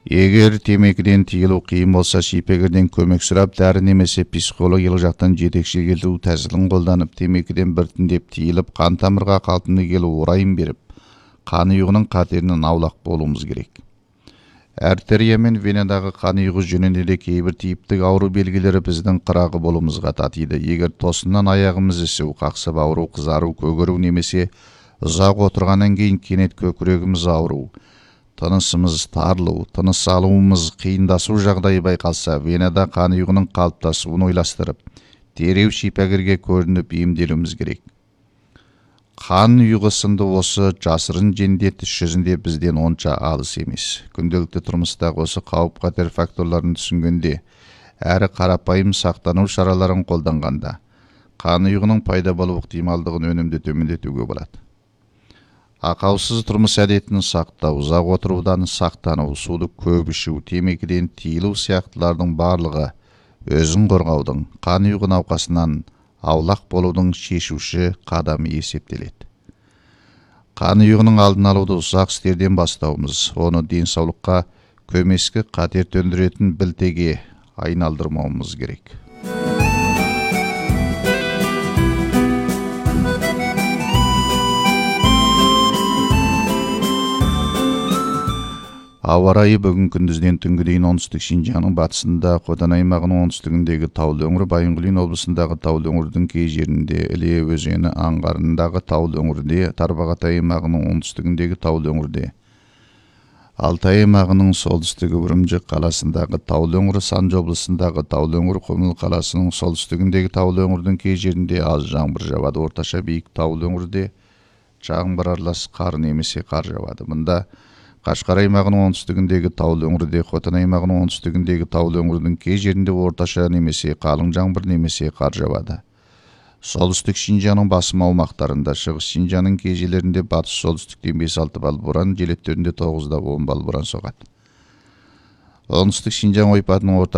Егер темекіден тыйылу қиын болса, шипегерден көмек сұрап, дәрі немесе психологиялық жақтан жетекшілік ету тәсілін қолданып, темекіден біртіндеп тыйылып, қан тамырға қалпына келу орайын беріп, қан ұйығының қатерінен аулақ болуымыз керек. Артерия мен венадағы қан ұйығы жөнінде кейбір типтік ауру белгілері біздің қырағы болуымызға татиды. Егер тосыннан аяғымыз ісу, қақсып ауру, қызару, көгеру немесе ұзақ отырғаннан кейін кенет көкірегіміз ауру, тынысымыз тарылу, тыныс алуымыз қиындасу жағдайы байқалса, венада қан ұйығының қалыптасуын ойластырып, дереу шипагерге көрініп емделуіміз керек. Қан ұйығы сынды осы жасырын жендет іс жүзінде бізден онша алыс емес. Күнделікті тұрмыстағы осы қауіп-қатер факторларын түсінгенде, әрі қарапайым сақтану шараларын қолданғанда, қан ұйығының пайда болу ықтималдығын өнімді төмендетуге болады. Ақаусыз тұрмыс әдетін сақтау, ұзақ отырудан сақтану, суды көп ішу, темекіден тыйылу сияқтылардың барлығы өзін қорғаудың, қан ұйығы науқасынан аулақ болудың шешуші қадамы есептеледі. Қан ұйығының алдын алуды ұсақ істерден бастауымыз, оны денсаулыққа көмескі қатер төндіретін білтеге айналдырмауымыз керек. Ауа райы бүгін күндізден түнгі дейін оңтүстік Шинжаңның батысында, Хотан аймағының оңтүстігіндегі таулы өңір, Байынғұлин облысындағы таулы өңірдің кей жерінде, Іле өзені аңғарындағы таулы өңірде, Тарбағатай аймағының оңтүстігіндегі таулы өңірде, Алтай аймағының солтүстігі Үрімжі қаласындағы таулы өңір, Санжы облысындағы таулы өңір, Құмыл қаласының солтүстігіндегі таулы өңірдің кей жерінде аз жаңбыр жауады. Орташа биік таулы өңірде жаңбыр аралас қар немесе қар жауады. Мұнда Қашқар аймағының оңтүстігіндегі таулы өңірде, Хотан аймағының оңтүстігіндегі таулы өңірдің кей жерінде орташа немесе қалың жаңбыр немесе қар жауады. Солтүстік Шинжаңның басым аумақтарында, шығыс Шинжаңның кей жерлерінде батыс солтүстіктен 5-6 балл боран, жел екпіні 9-10 балл боран соғады. Оңтүстік Шинжаң ойпатының орта